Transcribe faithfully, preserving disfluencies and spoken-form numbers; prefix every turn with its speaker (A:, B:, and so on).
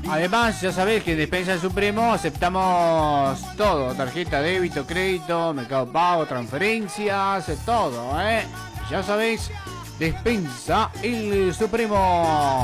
A: Además, ya sabés que en Despensa del Supremo aceptamos todo, tarjeta débito, crédito, mercado pago, transferencias, todo, ¿eh? Ya sabéis, Despensa el Supremo.